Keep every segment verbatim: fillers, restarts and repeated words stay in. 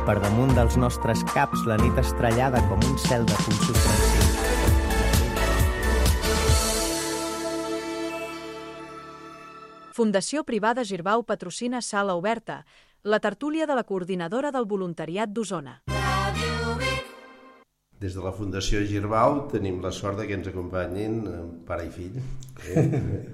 Per damunt dels nostres caps la nit estrellada com un cel de punts suspensius. Fundació Privada Girbau patrocina Sala Oberta, la tertúlia de la Coordinadora del Voluntariat d'Osona. Des de la Fundació Girbau tenim la sort que ens acompanyin pare i fill. Eh?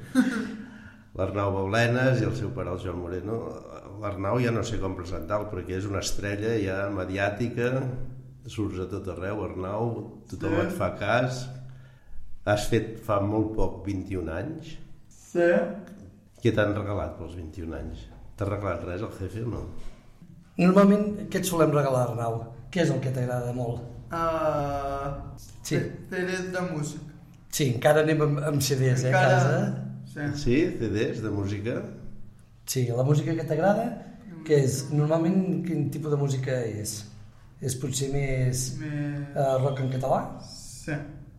L'Arnau Baulenes i el seu pare, el Joan Moreno. L'Arnau ja no sé com presentar-lo, perquè és una estrella ja mediàtica, surts a tot arreu, Arnau, tothom et fa cas. Has fet fa molt poc vint-i-un anys. Sí. Què t'han regalat pels vint-i-un anys? T'ha regalat res el jefe o no? Normalment, què et solem regalar, Arnau? Què és el que t'agrada molt? Uh, sí. C Ds de música. Sí, encara anem amb, amb C Ds, eh, encara... a casa. Sí. Sí, C Ds de música? Sí, la música que t'agrada, què és? Normalment, quin tipus de música és? És potser més més... Uh, rock en català? Sí.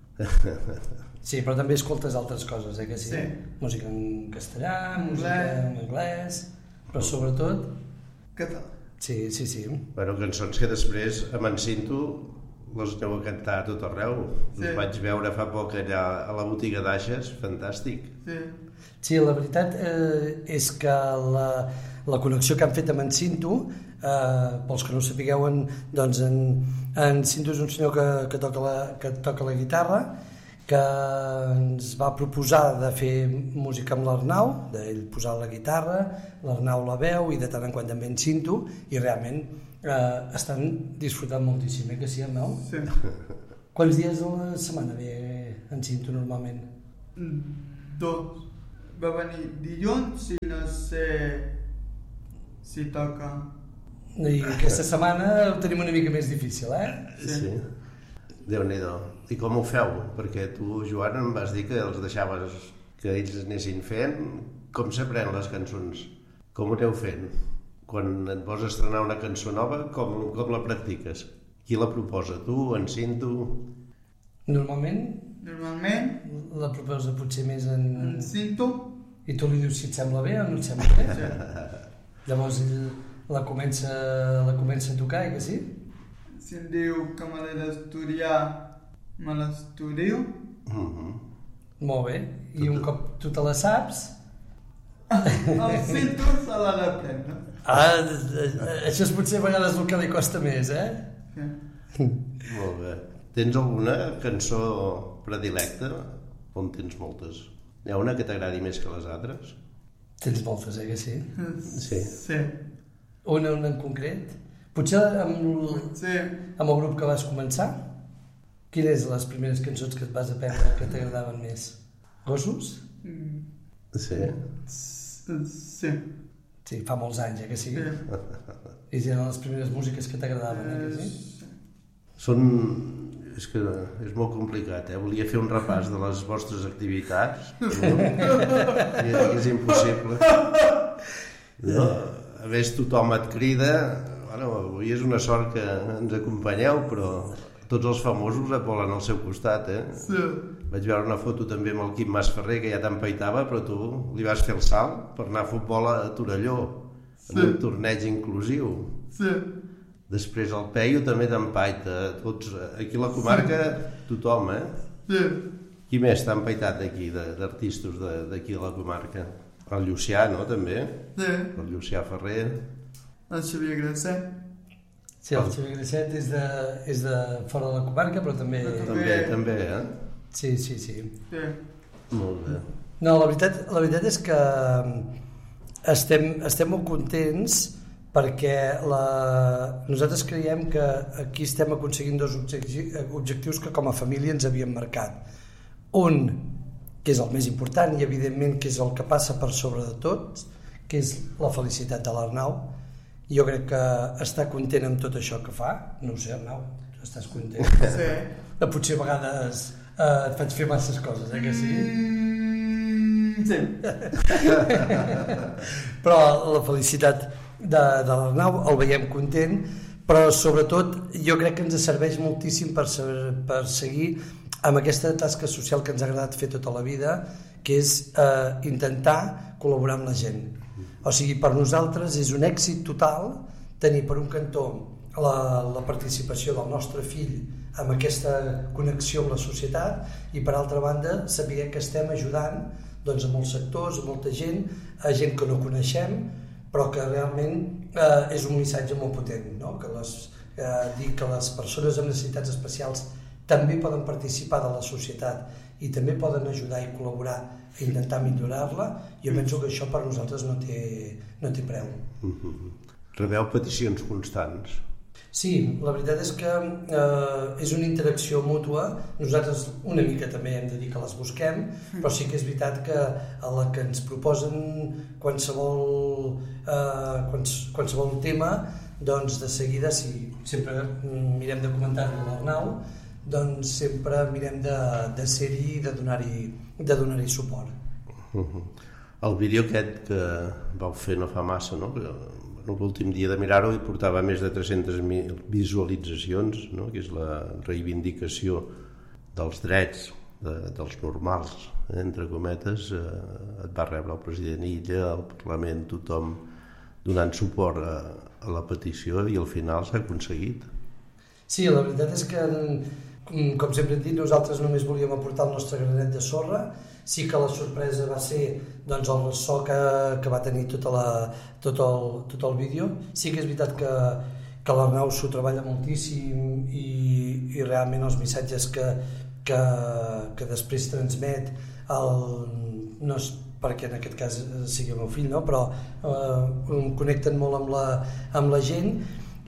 Sí, però també escoltes altres coses, eh, que sí? Sí. Música en castellà, Anglès. música en anglès, però sobretot... Català. Sí, sí, sí. Bueno, cançons que després a en Cinto les aneu a cantar a tot arreu. Sí. Us vaig veure fa poc allà a la botiga d'Aixes, fantàstic. Sí. Sí, la veritat eh, és que la, la connexió que han fet amb en Cinto, eh, pels que no ho sapigueu, en, doncs en, en Cinto és un senyor que, que, toca la, que toca la guitarra, que ens va proposar de fer música amb l'Arnau, d'ell posar la guitarra, l'Arnau la veu i de tant en quant també en Cinto, i realment eh, estan disfrutant moltíssim, eh, que sí, Arnau? Sí. Quants dies a la setmana ve en Cinto normalment? Dos. Va venir dilluns i no sé si toca. I aquesta setmana ho tenim una mica més difícil, eh? Sí. sí. Déu-n'hi-do. I com ho feu? Perquè tu, Joan, em vas dir que els deixaves que ells anessin fent. Com s'aprenen les cançons? Com ho aneu fent? Quan et vols estrenar una cançó nova, com, com la practiques? Qui la proposa? Tu, en Cinto? Normalment? Normalment? La proposa potser més en... En Cinto? I tu li dius si et sembla bé o no et sembla bé? Sí. Llavors ell la comença, la comença a tocar, eh, que sí? Si em diu que me l'he d'estudiar, me l'estudio. Mm-hmm. Molt bé. I tot un cop tu te la saps... El Cinto se l'ha d'aprendre. Ah, això és potser a vegades el que li costa més, eh? Sí. Molt bé. Tens alguna cançó predilecta? On tens moltes? Hi ha una que t'agradi més que les altres? Tens moltes, eh, que sí? Sí. Sí. Una, una en concret? Potser amb, sí. amb el grup que vas començar? Quines les primeres cançons que et vas aprendre que t'agradaven més? Gossos? Mm. Sí. Sí. Sí, fa molts anys, eh, que sí? Sí. I eren les primeres músiques que t'agradaven, eh, que sí? Són... És que és molt complicat, eh? Volia fer un repàs de les vostres activitats, no? I és impossible. No? A més, tothom et crida. Bueno, avui és una sort que ens acompanyeu, però tots els famosos et volen al seu costat, eh? Sí. Vaig veure una foto també amb el Quim Masferrer, que ja t'empaitava, però tu li vas fer el salt per anar a futbol a Torelló, sí. En un torneig inclusiu. Sí. Després el Peyu també t'empaita. Tots, aquí a la comarca, tothom, eh? Sí. Qui més t'ha empaitat aquí, d'artistes d'aquí a la comarca? El Llucià, no, també? Sí. El Llucià Ferrer. El Xavier Grasset. Sí, el Xavier Grasset és de, és de fora de la comarca, però també... Però també, també, eh? Sí, sí, sí. Sí. Molt bé. No, la veritat, la veritat és que estem, estem molt contents perquè la... nosaltres creiem que aquí estem aconseguint dos objectius que com a família ens havíem marcat. Un, que és el més important i evidentment que és el que passa per sobre de tot, que és la felicitat de l'Arnau. Jo crec que està content amb tot això que fa. No ho sé, Arnau, estàs content? Sí. Potser a vegades eh, et faig fer masses coses, eh, que sí? Mm, sí. Però la felicitat de, de l'Arnau el veiem content, però sobretot jo crec que ens serveix moltíssim per, per seguir amb aquesta tasca social que ens ha agradat fer tota la vida, que és eh, intentar col·laborar amb la gent. O sigui, per nosaltres és un èxit total tenir per un cantó la, la participació del nostre fill amb aquesta connexió amb la societat i per altra banda saber que estem ajudant doncs, a molts sectors, a molta gent, a gent que no coneixem però que realment eh, és un missatge molt potent, no? Que les, eh, dir que les persones amb necessitats especials també poden participar de la societat i també poden ajudar i col·laborar a intentar millorar-la, jo penso que això per nosaltres no té, no té preu. Mm-hmm. Rebeu peticions constants? Sí, la veritat és que eh, és una interacció mútua, nosaltres una mica també hem de dir que les busquem, però sí que és veritat que a la que ens proposen qualsevol, eh, quals, qualsevol tema, doncs de seguida, si sempre mirem de comentar-ho a l'Arnau, doncs sempre mirem de, de ser-hi i de donar-hi de donar-hi suport. Uh-huh. El vídeo aquest que vau fer no fa massa, no? L'últim dia de mirar-ho hi portava més de tres-centes mil visualitzacions, no? Que és la reivindicació dels drets de, dels normals, eh? Entre cometes, eh, et va rebre el president Illa, el Parlament, tothom donant suport a, a la petició i al final s'ha aconseguit. Sí, la veritat és que, com sempre hem dit, nosaltres només volíem aportar el nostre granet de sorra. Sí que la sorpresa va ser doncs, el ressò que, que va tenir tota la, tot, el, tot el vídeo. Sí que és veritat que, que l'Arnau s'ho treballa moltíssim i, i realment els missatges que, que, que després transmet, el, no és perquè en aquest cas sigui el meu fill, no? Però eh, connecten molt amb la, amb la gent.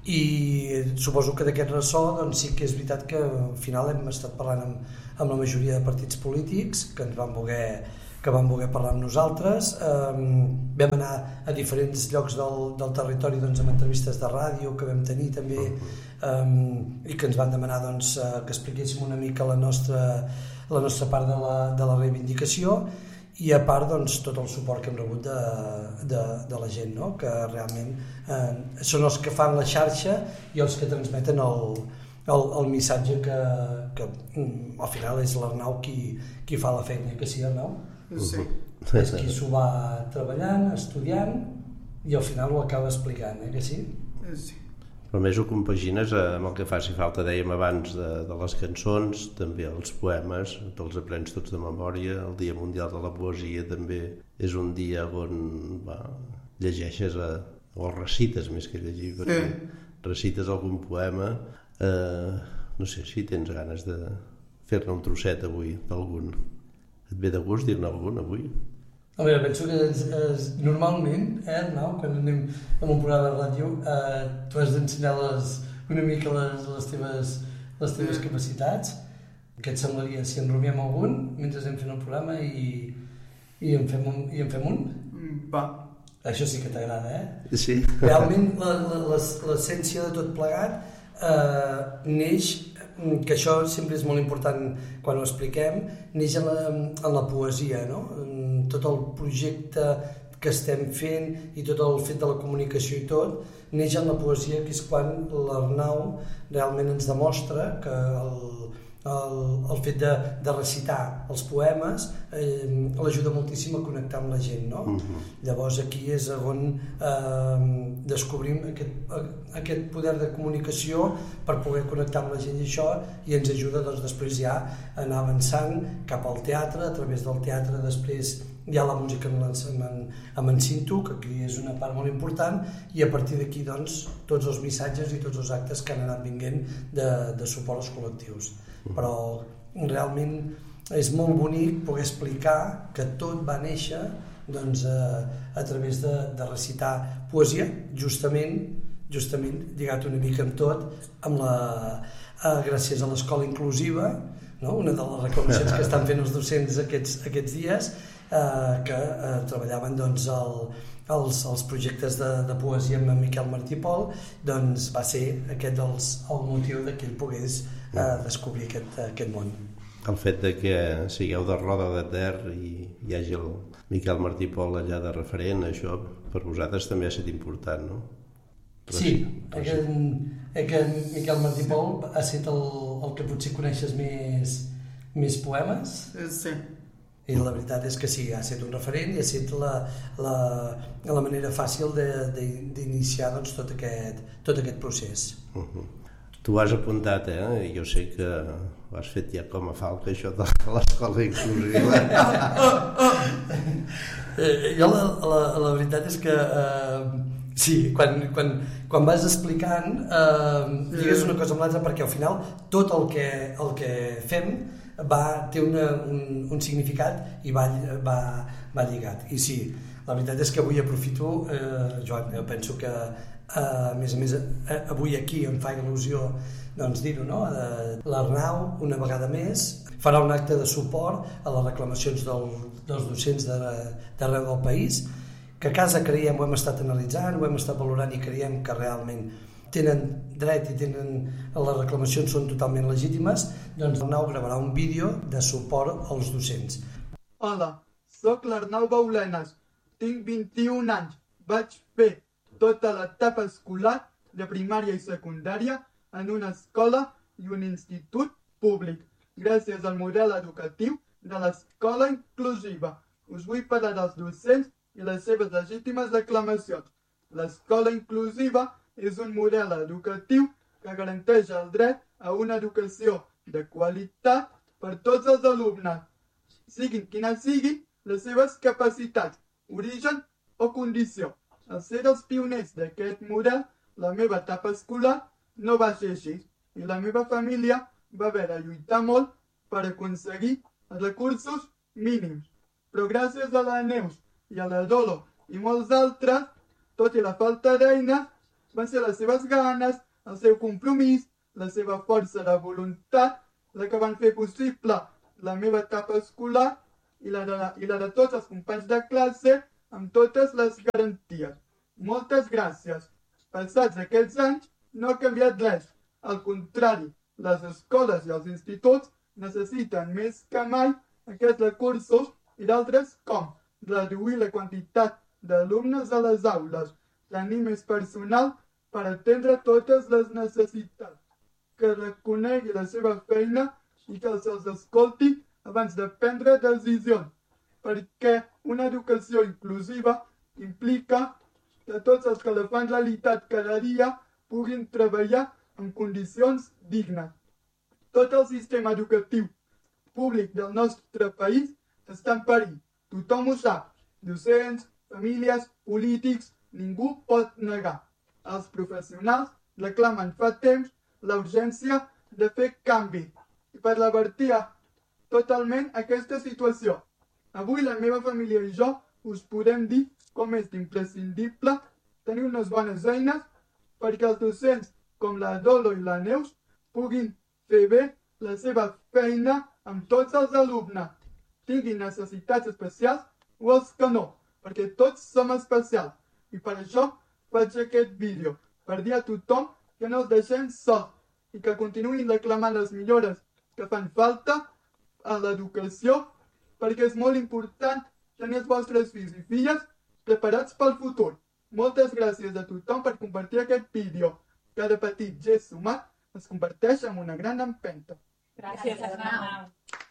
I suposo que d'aquest ressò doncs sí que és veritat que al final hem estat parlant amb, amb la majoria de partits polítics que ens van voler, que van voler parlar amb nosaltres. Um, vam anar a diferents llocs del, del territori doncs, amb entrevistes de ràdio que vam tenir també um, i que ens van demanar doncs, que expliquéssim una mica la nostra, la nostra part de la, de la reivindicació i a part doncs, tot el suport que hem rebut de, de, de la gent, no? Que realment eh, són els que fan la xarxa i els que transmeten el, el, el missatge que, que al final és l'Arnau qui, qui fa la feina, que sí, Arnau? Sí. És qui s'ho va treballant, estudiant i al final ho acaba explicant, eh, que sí? Sí. Però més ho compagines amb el que faci falta, dèiem abans, de, de les cançons, també els poemes, te'ls aprens tots de memòria, el Dia Mundial de la Poesia també és un dia on va, llegeixes a, o recites més que llegir, perquè sí. Recites algun poema, eh, no sé si tens ganes de fer-ne un trosset avui d'algun. Et ve de gust dir-ne algun avui? A veure, penso que és, és, normalment, eh, no? Quan anem a un programa de ràdio, eh, tu has d'ensenyar les, una mica les, les, teves, les teves capacitats. Què et semblaria si en rumiem algun mentre anem fent el programa i, i, en, fem un, i en fem un? Va. Això sí que t'agrada, eh? Sí. Realment, l'essència de tot plegat eh, neix, que això sempre és molt important quan ho expliquem, neix en la, en la poesia, no? Tot el projecte que estem fent i tot el fet de la comunicació i tot, neix en la poesia, que és quan l'Arnau realment ens demostra que el, el, el fet de, de recitar els poemes eh, l'ajuda moltíssim a connectar amb la gent, no? Uh-huh. Llavors aquí és on eh, descobrim aquest, aquest poder de comunicació per poder connectar amb la gent i això, i ens ajuda doncs, després ja a anar avançant cap al teatre, a través del teatre després hi ha la música amb, amb, amb en Cinto, que aquí és una part molt important, i a partir d'aquí doncs, tots els missatges i tots els actes que han anat vinguent de, de suport als col·lectius. Però realment és molt bonic poder explicar que tot va néixer doncs, a, a través de, de recitar poesia, justament, justament lligat una mica amb tot, amb la, a, gràcies a l'escola inclusiva, no? Una de les reclamacions que estan fent els docents aquests, aquests dies, Eh, que eh, treballaven doncs, el, els, els projectes de, de poesia amb en Miquel Martí i Pol, doncs va ser aquest els, el motiu de que ell pogués eh, descobrir aquest, aquest món. El fet de que sigueu de Roda de Ter i hi hagi el Miquel Martí i Pol allà de referent, això per vosaltres també ha estat important, no? Però sí, aquest, aquest Miquel Martí i Pol ha estat el, el que potser coneixes més, més poemes. Sí. I la veritat és que sí, ha estat un referent i ha estat la, la, la manera fàcil d'iniciar doncs, tot, aquest, tot aquest procés. Uh-huh. Tu has apuntat, eh? Jo sé que ho has fet ja com a falca, això de l'escola inclusiva. eh, jo la, la, la veritat és que eh, sí, quan, quan, quan vas explicant eh, digues una cosa amb l'altra, perquè al final tot el que, el que fem va, té una, un, un significat i va, va, va lligat. I sí, la veritat és que avui aprofito, eh, Joan, jo penso que eh, a més a més eh, avui aquí em fa il·lusió doncs dir-ho, no? Eh, l'Arnau una vegada més farà un acte de suport a les reclamacions del, dels docents d'arreu del país, que a casa creiem, ho hem estat analitzant, ho hem estat valorant i creiem que realment tenen dret i tenen, les reclamacions són totalment legítimes, doncs l'Arnau gravarà un vídeo de suport als docents. Hola, sóc l'Arnau Baulenes, tinc vint-i-un anys, vaig fer tota l'etapa escolar de primària i secundària en una escola i un institut públic, gràcies al model educatiu de l'escola inclusiva. Us vull parlar dels docents i les seves legítimes reclamacions. L'escola inclusiva és un model educatiu que garanteix el dret a una educació de qualitat per tots els alumnes, siguin quines siguin les seves capacitats, origen o condició. Al ser els pioners d'aquest model, la meva etapa escolar no va ser així i la meva família va haver de lluitar molt per aconseguir els recursos mínims. Però gràcies a la Neus i a la Dolo i molts altres, tot i la falta d'eines, van ser les seves ganes, el seu compromís, la seva força de voluntat, la que van fer possible la meva etapa escolar i la de, la, i la de tots els companys de classe amb totes les garanties. Moltes gràcies. Passats aquests anys no ha canviat res. Al contrari, les escoles i els instituts necessiten més que mai aquests recursos i d'altres com reduir la quantitat d'alumnes a les aules, tenir més personal per atendre totes les necessitats, que reconegui la seva feina i que se'ls escolti abans de prendre decisions, perquè una educació inclusiva implica que tots els que la fan realitat cada dia puguin treballar en condicions dignes. Tot el sistema educatiu públic del nostre país està en perill. Tothom ho sap. Docents, famílies, polítics, ningú pot negar. Els professionals reclamen fa temps la urgència de fer canvi i per revertir totalment aquesta situació. Avui la meva família i jo us podem dir com és imprescindible tenir unes bones eines perquè els docents com la Dolo i la Neus puguin fer bé la seva feina amb tots els alumnes, tinguin necessitats especials o els que no, perquè tots som especials. I per això faig aquest vídeo, per dir a tothom que no els deixem sols i que continuïn reclamant les millores que fan falta a l'educació, perquè és molt important tenir els vostres fills i filles preparats pel futur. Moltes gràcies a tothom per compartir aquest vídeo. Cada petit gest sumat es converteix en una gran empenta. Gràcies, Arnau.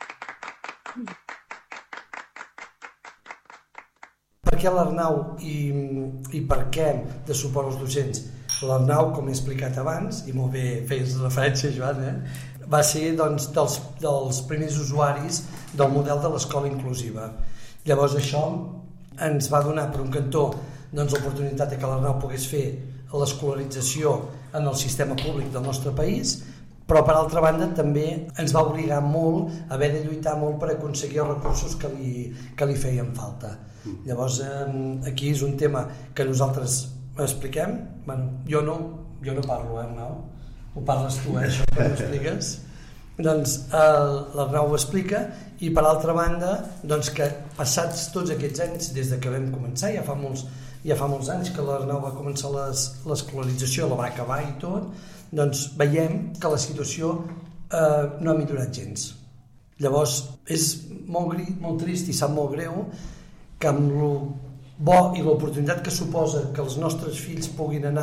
Per què l'Arnau i, i per què de suport als docents? L'Arnau, com he explicat abans, i molt bé feies referència, Joan, eh? va ser doncs, dels, dels primers usuaris del model de l'escola inclusiva. Llavors això ens va donar per un cantó doncs, l'oportunitat que l'Arnau pogués fer l'escolarització en el sistema públic del nostre país, però per altra banda també ens va obligar molt a haver de lluitar molt per aconseguir els recursos que li, que li feien falta. Llavors aquí és un tema que nosaltres expliquem. Bueno, jo no, jo no parlo, eh, Arnau? Ho parles tu, eh, això que m'expliques? Doncs l'Arnau ho explica i per altra banda doncs que passats tots aquests anys des de que vam començar, ja fa molts, ja fa molts anys que l'Arnau va començar l'escolarització, la va acabar i tot, doncs veiem que la situació eh, no ha millorat gens. Llavors és molt, molt trist i sap molt greu que amb el bo i l'oportunitat que suposa que els nostres fills puguin anar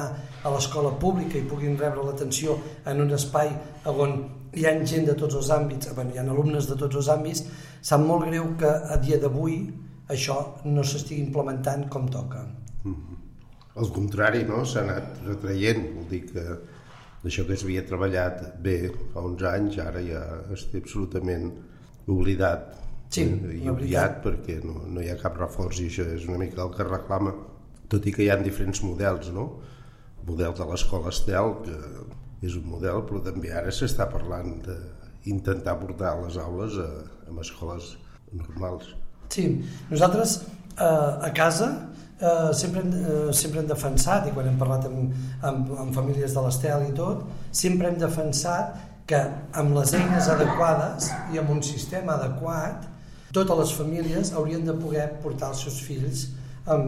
a l'escola pública i puguin rebre l'atenció en un espai on hi ha gent de tots els àmbits, bueno, hi ha alumnes de tots els àmbits, sap molt greu que a dia d'avui això no s'estigui implementant com toca. Mm-hmm. Al contrari, no? S'ha anat retraient, vol dir que això que s'havia treballat bé fa uns anys ara ja està absolutament oblidat. Sí, eh? I obviat perquè no, no hi ha cap reforç, i això és una mica el que reclama, tot i que hi ha diferents models, no? El model de l'escola Estel, que és un model, però també ara s'està parlant d'intentar portar les aules a, a escoles normals. Sí, nosaltres eh, a casa eh, sempre, hem, eh, sempre hem defensat, i quan hem parlat amb, amb, amb famílies de l'Estel i tot, sempre hem defensat que amb les eines adequades i amb un sistema adequat, totes les famílies haurien de poder portar els seus fills a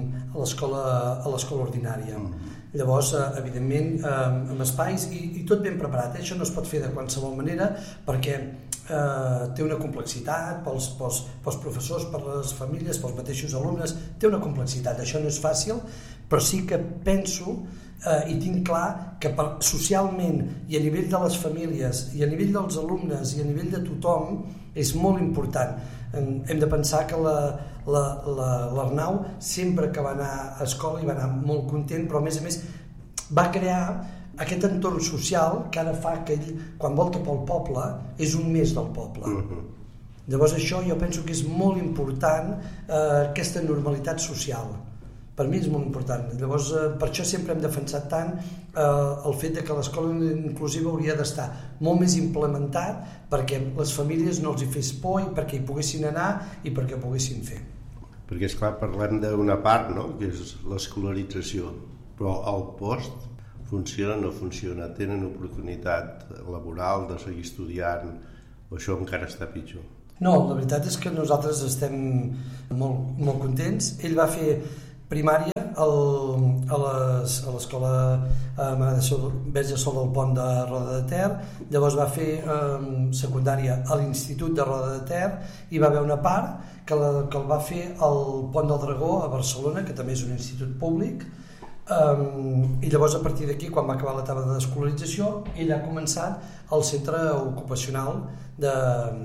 l'escola ordinària. Mm. Llavors, evidentment, amb espais i, i tot ben preparat. Això no es pot fer de qualsevol manera perquè eh, té una complexitat pels, pels, pels professors, per les famílies, pels mateixos alumnes, té una complexitat. Això no és fàcil, però sí que penso eh, i tinc clar que per, socialment i a nivell de les famílies i a nivell dels alumnes i a nivell de tothom és molt important. Hem de pensar que l'Arnau sempre que va anar a escola hi va anar molt content, però a més a més va crear aquest entorn social que ara fa que ell, quan volta pel poble, és un més del poble. Uh-huh. Llavors això jo penso que és molt important, eh, aquesta normalitat social. Per mi és molt important. Llavors, eh, per això sempre hem defensat tant eh, el fet de que l'escola inclusiva hauria d'estar molt més implementat perquè les famílies no els hi fes por i perquè hi poguessin anar i perquè ho poguessin fer. Perquè, esclar, parlem d'una part, no?, que és l'escolarització, però el post funciona o no funciona? Tenen oportunitat laboral de seguir estudiant o això encara està pitjor? No, la veritat és que nosaltres estem molt, molt contents. Ell va fer primària al, a l'escola eh, Verge Sol del Pont de Roda de Ter, llavors va fer eh, secundària a l'Institut de Roda de Ter i va haver una part que, la, que el va fer al Pont del Dragó a Barcelona, que també és un institut públic, eh, i llavors a partir d'aquí, quan va acabar l'etapa d'escolarització, ell ha començat al centre ocupacional de,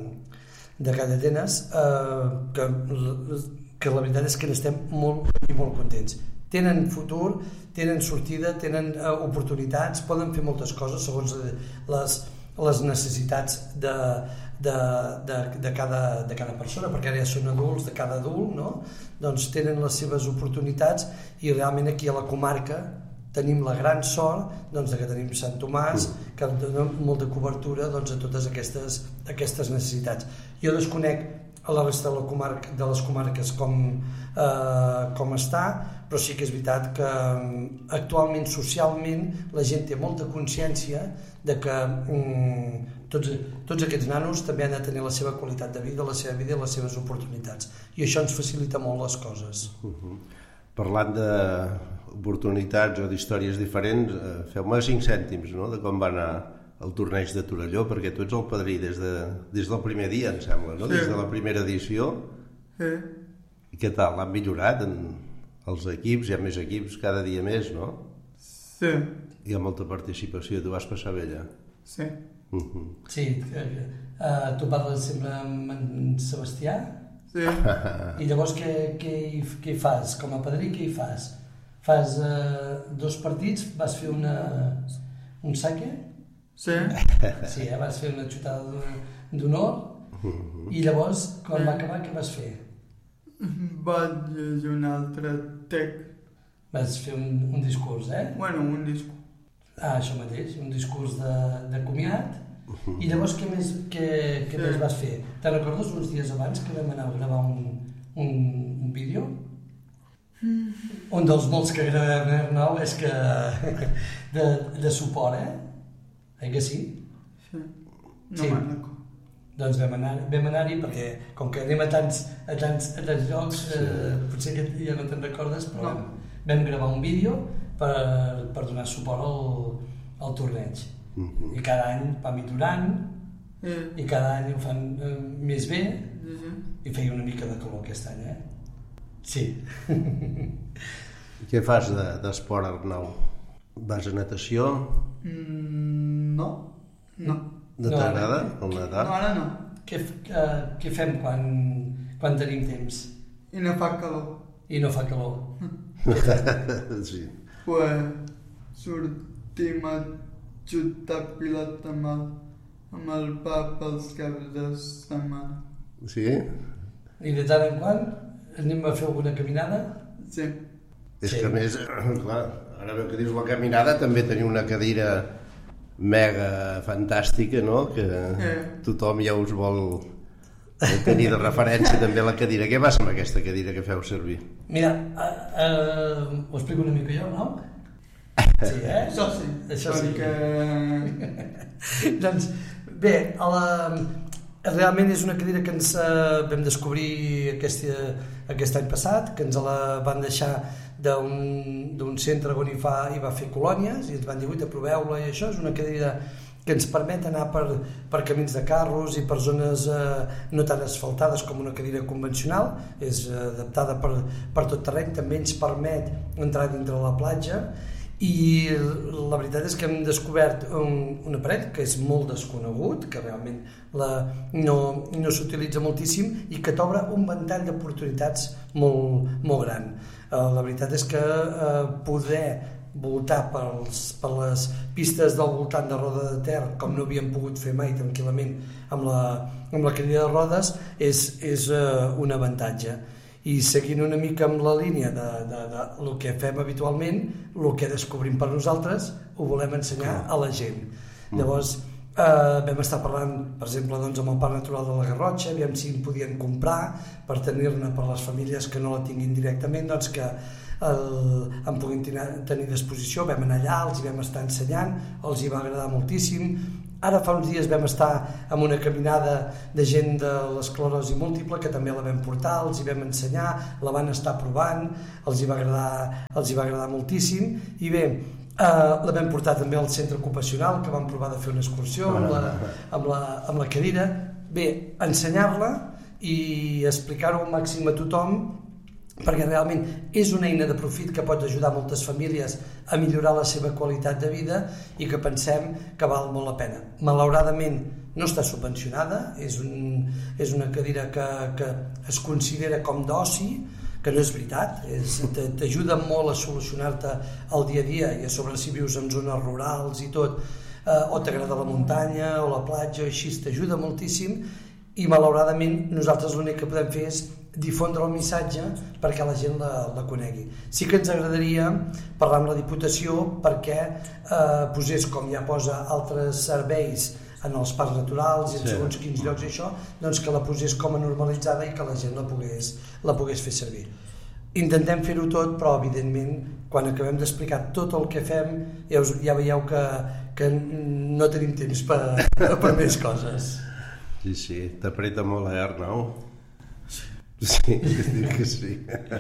de Callatenes, eh, que que la veritat és que n'estem molt i molt contents. Tenen futur, tenen sortida, tenen eh, oportunitats, poden fer moltes coses segons les, les necessitats de, de, de, de, cada, de cada persona, perquè ara ja són adults, de cada adult, no? Doncs tenen les seves oportunitats i realment aquí a la comarca tenim la gran sort doncs, de que tenim Sant Tomàs, que dona molta cobertura doncs, a totes aquestes, aquestes necessitats. Jo desconec a la resta de, la comarca, de les comarques com, eh, com està, però sí que és veritat que actualment, socialment, la gent té molta consciència de que mm, tots, tots aquests nanos també han de tenir la seva qualitat de vida, la seva vida i les seves oportunitats. I això ens facilita molt les coses. Uh-huh. Parlant d'oportunitats o d'històries diferents, eh, feu-me cinc cèntims, no?, de com va anar el torneig de Torelló, perquè tu ets el padrí des, de, des del primer dia, em sembla, no? Sí. Des de la primera edició. Sí. I què tal? L'han millorat en els equips? Hi ha més equips cada dia més, no? Sí. Hi ha molta participació. Tu vas passar bé allà? Sí. Uh-huh. Sí. Uh, tu parles sempre amb en Sebastià? Sí. I llavors què, què, hi, què hi fas? Com a padrí, què hi fas? Fas uh, dos partits? Vas fer una, un saque? Sí. Sí, eh? Vas fer una xutada d'honor i llavors, quan va acabar, què vas fer? Vaig llegir un altre text. Vas fer un, un discurs, eh? Bueno, un discurs. Ah, això mateix, un discurs de, de comiat. I llavors què més, què, què sí. més vas fer? Te'n recordes uns dies abans que vam anar a gravar un, un, un vídeo? Mm. Un dels molts que gravem, eh, Arnau, és que de, de suport, eh? Eh que sí? Sí. No sí. me'n recordo. Doncs vam anar, vam anar-hi perquè com que anem a tants, a tants, a tants llocs, eh, potser que ja no te'n recordes, però no. vam, vam gravar un vídeo per, per donar suport al, al torneig. Mm-hmm. I cada any va millorant, mm. i cada any ho fan eh, més bé, mm-hmm. i feia una mica de calor aquest any, eh? Sí. Què fas d'esport, de, Arnau? Vas a natació? Mm, no, no. No t'agrada el nedar? No, ara no. Què, uh, què fem quan, quan tenim temps? I no fa calor. I no fa calor. Sí. Pues sortim a xutar pilota amb el, amb el pap els caps de setmana. Sí? I de tant en quant anem a fer alguna caminada? Sí. És Sí. que a més, clar, ara que dius la caminada també teniu una cadira mega fantàstica, no? Que Eh. tothom ja us vol tenir de referència també la cadira. Què passa amb aquesta cadira que feu servir? Mira, uh, uh, ho explico una mica jo, no? Sí, eh? Això sí, Això sí. perquè... Doncs, bé, a la... realment és una cadira que ens uh, vam descobrir aquest, aquest any passat, que ens la van deixar d'un centre on hi, fa, hi va fer colònies i ens van dir, ui, proveu-la i això. És una cadira que ens permet anar per, per camins de carros i per zones eh, no tan asfaltades com una cadira convencional. És eh, adaptada per, per tot terreny, també ens permet entrar dintre la platja. I la veritat és que hem descobert un, un aparell que és molt desconegut, que realment la, no, no s'utilitza moltíssim i que t'obre un ventall d'oportunitats molt, molt gran. Uh, la veritat és que uh, poder voltar pels, per les pistes del voltant de Roda de Ter, com no havíem pogut fer mai tranquil·lament amb la, amb la cadira de rodes, és, és uh, un avantatge. I seguint una mica amb la línia de, de, de, de el que fem habitualment, el que descobrim per nosaltres, ho volem ensenyar a la gent. Llavors, eh, vam estar parlant, per exemple, doncs, amb el Parc Natural de la Garrotxa, aviam si en podien comprar per tenir-ne per les famílies que no la tinguin directament, doncs que el, en puguin tenir, tenir disposició. Vam anar allà, els hi vam estar ensenyant, els hi va agradar moltíssim. Ara fa uns dies vam estar amb una caminada de gent de l'esclerosi múltiple que també la vam portar, els hi vam ensenyar, la van estar provant, els hi va agradar, els hi va agradar moltíssim. I bé, eh, la vam portar també al centre ocupacional, que vam provar de fer una excursió amb la, amb la, amb la cadira. Bé, ensenyar-la i explicar-ho al màxim a tothom, perquè realment és una eina de profit que pot ajudar moltes famílies a millorar la seva qualitat de vida i que pensem que val molt la pena. Malauradament no està subvencionada, és, un, és una cadira que, que es considera com d'oci, que no és veritat, és, t'ajuda molt a solucionar-te el dia a dia, i a sobre si vius en zones rurals i tot, eh, o t'agrada la muntanya o la platja o així, t'ajuda moltíssim. I malauradament nosaltres l'únic que podem fer és difondre el missatge perquè la gent la, la conegui. Sí que ens agradaria parlar amb la Diputació perquè eh, posés, com ja posa, altres serveis en els parcs naturals i en sí. segons quins llocs i això, doncs que la posés com a normalitzada i que la gent la pogués, la pogués fer servir. Intentem fer-ho tot, però evidentment quan acabem d'explicar tot el que fem ja, us, ja veieu que, que no tenim temps per, per més coses. Sí, sí, t'apreta molt, eh, Arnau? Sí, dic que sí.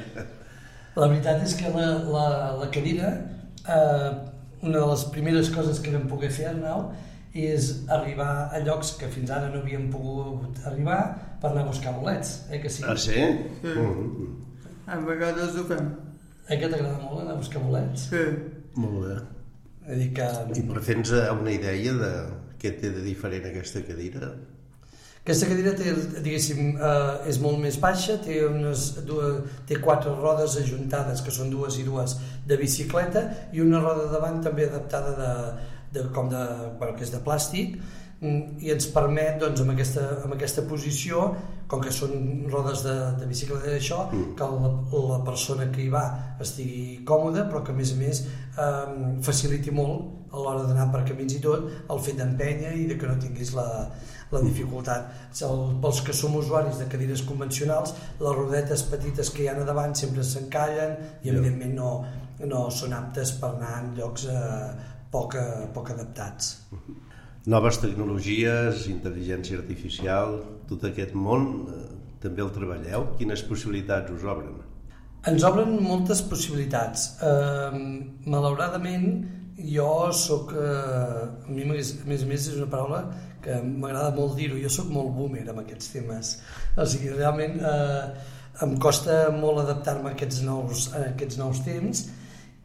La veritat és que la, la, la cadira, eh, una de les primeres coses que vam poder fer, Arnau, és arribar a llocs que fins ara no havíem pogut arribar per anar a buscar bolets, eh que sí? Ah, sí? Sí. Mm. A vegades ho fem. Eh que t'agrada molt anar a buscar bolets? Sí. Molt bé. És dir que... I per fer-nos una idea de què té de diferent aquesta cadira? Aquesta cadira té, diguéssim, eh, és molt més baixa, té, unes, dues, té quatre rodes ajuntades, que són dues i dues de bicicleta, i una roda davant també adaptada de, de, com de, bueno, que és de plàstic, i ens permet, doncs, amb aquesta, amb aquesta posició, com que són rodes de, de bicicleta d'això, que la, la persona que hi va estigui còmoda, però que a més a més eh, faciliti molt a l'hora d'anar per camins i tot, el fet d'empènyer i de que no tinguis la, la dificultat. El, pels que som usuaris de cadires convencionals, les rodetes petites que hi ha a davant sempre s'encallen i evidentment no, no són aptes per anar en llocs eh, poc, poc adaptats. Noves tecnologies, intel·ligència artificial, tot aquest món, eh, també el treballeu? Quines possibilitats us obren? Ens obren moltes possibilitats. Eh, malauradament, jo soc, eh, a mi a més a més és una paraula que m'agrada molt dir-ho, jo soc molt boomer amb aquests temes. O sigui, realment eh, em costa molt adaptar-me a aquests nous, a aquests nous temps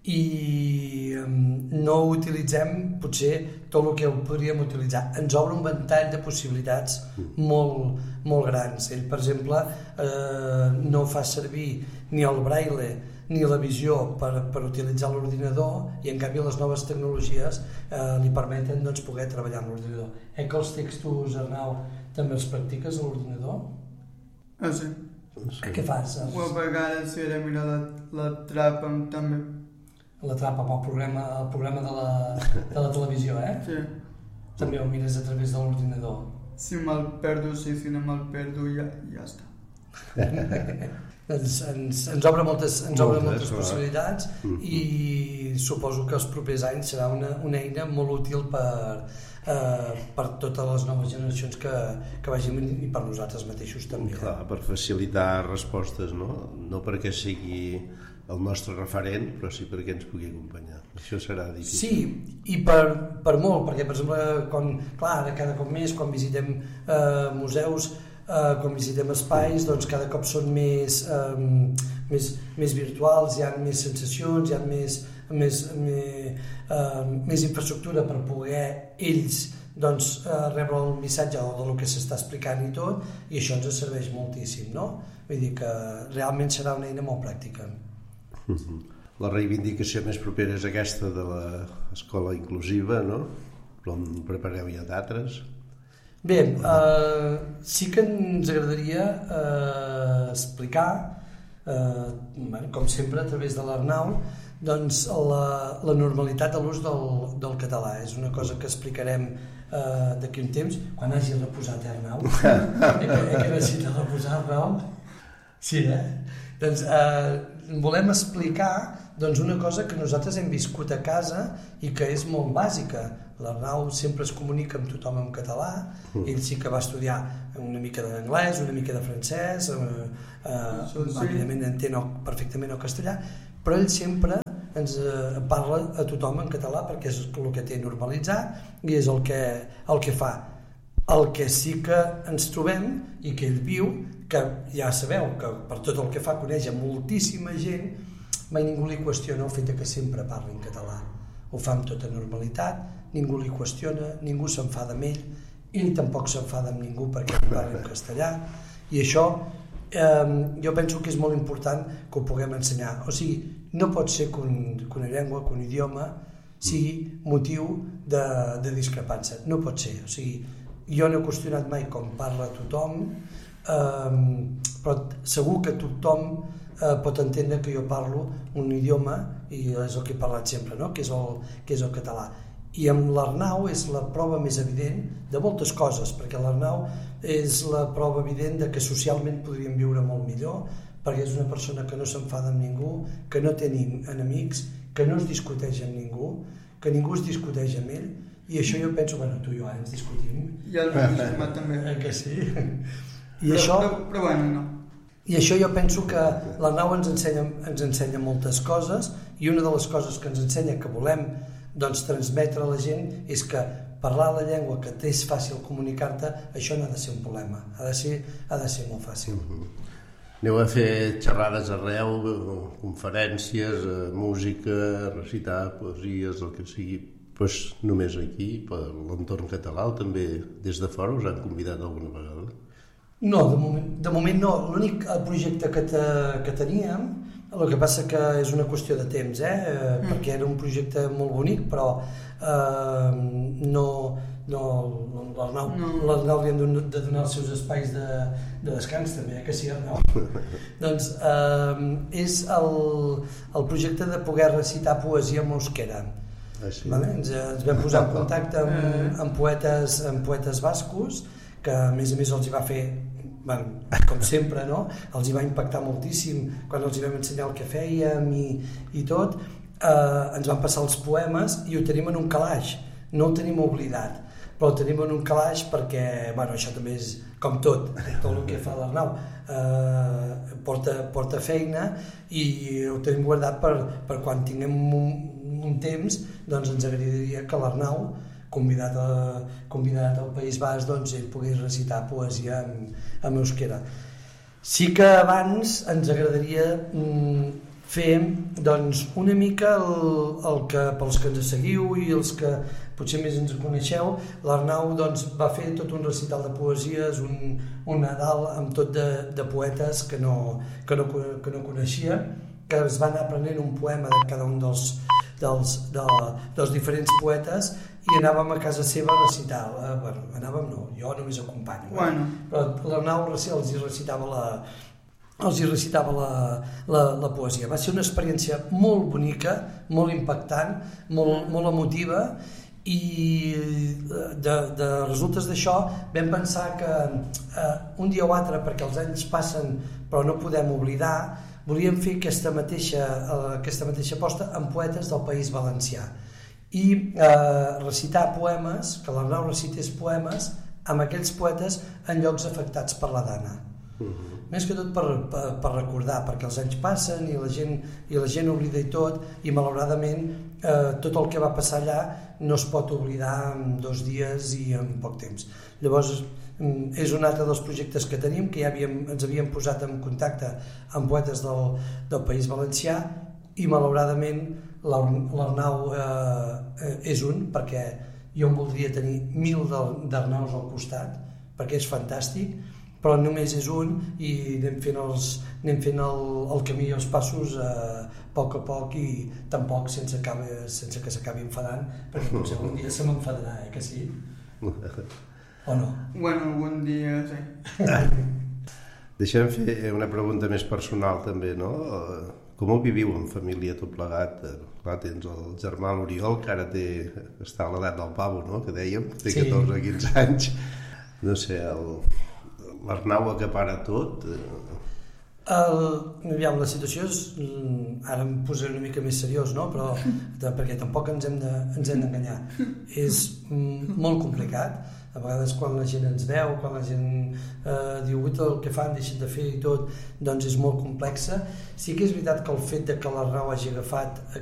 i no utilitzem potser tot el que podríem utilitzar. Ens obre un ventall de possibilitats molt, molt grans. Ell, per exemple, eh, no fa servir ni el braille ni la visió per, per utilitzar l'ordinador i en canvi les noves tecnologies eh, li permeten doncs, poder treballar amb l'ordinador. Eh que els textos, Arnau, també els practiques a l'ordinador? Ah, sí. Sí. Què fas? O a vegades si era mirar la, la trapa també. La trapa pel programa, el programa de la, de la televisió, eh? Sí. També ho mires a través de l'ordinador. Si me'l perdo, sí, si no me'l perdo, ja, ja està. ens, ens, ens obre moltes, ens obre moltes, moltes possibilitats mm-hmm. i suposo que els propers anys serà una, una eina molt útil per, eh, per totes les noves generacions que, que vagin i per nosaltres mateixos també. Clar, per facilitar respostes, no? No perquè sigui el nostre referent, però sí perquè ens pugui acompanyar. Això serà difícil. Sí, i per, per molt, perquè per exemple, quan, clar, ara cada cop més, quan visitem eh, museus, eh, quan visitem espais, doncs cada cop són més, eh, més, més virtuals, hi ha més sensacions, hi ha més, més, més, eh, més infraestructura per poder ells doncs, eh, rebre el missatge del que s'està explicant i tot, i això ens serveix moltíssim, no? Vull dir que realment serà una eina molt pràctica. La reivindicació més propera és aquesta de l'escola inclusiva, no? Però en prepareu ja d'altres? Bé, eh, sí que ens agradaria eh, explicar, eh, com sempre a través de l'Arnau, doncs la, la normalitat de l'ús del, del català. És una cosa que explicarem eh, d'aquí un temps, quan hagi reposat, eh, Arnau? eh, que, eh, que necessita reposar, Arnau? Sí, eh? Doncs eh, volem explicar doncs, una cosa que nosaltres hem viscut a casa i que és molt bàsica. L'Arnau sempre es comunica amb tothom en català, ell sí que va estudiar una mica d'anglès, una mica de francès, eh, eh, sí. Evidentment entén perfectament el castellà, però ell sempre ens eh, parla a tothom en català perquè és el que té normalitzat i és el que, el que fa. El que sí que ens trobem i que ell viu, que ja sabeu que per tot el que fa coneix a moltíssima gent, mai ningú li qüestiona el fet que sempre parli en català. Ho fa amb tota normalitat, ningú li qüestiona, ningú s'enfada amb ell, ell tampoc s'enfada amb ningú perquè parla en castellà, i això eh, jo penso que és molt important que ho puguem ensenyar. O sigui, no pot ser que, un, que una llengua, que un idioma sigui motiu de, de discrepància. No pot ser. O sigui, jo no he qüestionat mai com parla tothom, eh, però segur que tothom eh, pot entendre que jo parlo un idioma, i és el que he parlat sempre, no? que, és el, que és el català. I amb l'Arnau és la prova més evident de moltes coses, perquè l'Arnau és la prova evident de que socialment podríem viure molt millor, perquè és una persona que no s'enfada amb ningú, que no té enemics, que no es discuteix amb ningú, que ningú es discuteix amb ell, i això jo penso, bueno, tu i jo ens discutim. I el meu germà també. Eh, que sí? I però, això... Però, però bueno, no. I això jo penso que l'Arnau ens ensenya, ens ensenya moltes coses, i una de les coses que ens ensenya que volem doncs, transmetre a la gent és que parlar la llengua que és fàcil comunicar-te, això no ha de ser un problema, ha de ser, ha de ser molt fàcil. Uh-huh. Aneu a fer xerrades arreu, conferències, música, recitar poesies, el que sigui, doncs només aquí, per l'entorn català, o també des de fora us han convidat alguna vegada? No, de moment, de moment no. L'únic projecte que, te, que teníem, el que passa que és una qüestió de temps, eh? Mm. perquè era un projecte molt bonic, però eh, no, no, l'Arnau no. li hem de donar els seus espais de, de descans també, eh? que sí, Arnau? doncs eh, és el, el projecte de poder recitar poesia en euskera. Ah, sí? Vale? Ens, ens vam posar en contacte amb, amb, poetes, amb poetes bascos, que a més a més els hi va fer, bueno, com sempre, no? Els hi va impactar moltíssim quan els hi vam ensenyar el que fèiem i, i tot. Eh, ens van passar els poemes i ho tenim en un calaix, no ho tenim oblidat, però ho tenim en un calaix perquè, bueno, això també és com tot, tot el que fa l'Arnau, eh, porta, porta feina i ho tenim guardat per, per quan tinguem un, un temps, doncs ens agradaria que l'Arnau, convidat, a, convidat al País Basc, doncs ell pogués recitar poesia en, en euskera. Sí que abans ens agradaria mm, fer doncs, una mica el, el que pels que ens seguiu i els que potser més ens coneixeu, l'Arnau doncs, va fer tot un recital de poesies, un, un Nadal amb tot de, de poetes que no, que, no, que no coneixia, que es va anar aprenent un poema de cada un dels, dels, de, dels diferents poetes i anàvem a casa seva a recitar. Eh, bueno, anàvem no, jo només acompanyo. Bueno. Però l'Arnau els hi recitava la els hi recitava la, la, la poesia. Va ser una experiència molt bonica, molt impactant, molt, molt emotiva, i de, de resultes d'això vam pensar que eh, un dia o altre, perquè els anys passen però no podem oblidar, volíem fer aquesta mateixa, eh, aquesta mateixa aposta amb poetes del País Valencià i eh, recitar poemes, que l'Arnau recités poemes amb aquells poetes en llocs afectats per la Dana. Uh-huh. Més que tot per, per, per recordar, perquè els anys passen i la gent, i la gent oblida i tot, i malauradament eh, tot el que va passar allà no es pot oblidar en dos dies i en poc temps. Llavors és un altre dels projectes que tenim, que ja havíem, ens havíem posat en contacte amb poetes del, del País Valencià, i malauradament l'Arnau eh, és un, perquè jo em voldria tenir mil d'Arnaus al costat, perquè és fantàstic, però només és un i anem fent, els, anem fent el, el camí i els passos a eh, poc a poc i tampoc sense, acabe, sense que s'acabi enfadant, perquè potser algun dia se m'enfadarà, eh, que sí? O no? Bueno, algun dia sí. Deixa'm fer una pregunta més personal també, no? Com ho viviu en família tot plegat? Clar, tens el germà l'Oriol, que ara té, està a l'edat del pavo, no? Que dèiem, té catorze o quinze anys. No sé, el... l'Arnau acapara tot? El, aviam, la situació és... Ara em posaré una mica més seriós, no? Però, perquè tampoc ens hem de, ens hem d'enganyar. És molt complicat. A vegades quan la gent ens veu, quan la gent eh, diu el que fan, deixen de fer i tot, doncs és molt complexa. Sí que és veritat que el fet de que l'Arnau hagi agafat